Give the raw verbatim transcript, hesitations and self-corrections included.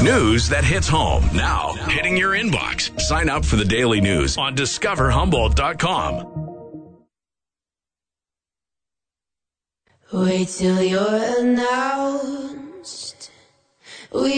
News that hits home. Now, hitting your inbox. Sign up for the daily news on discover humboldt dot com. Wait till you're announced.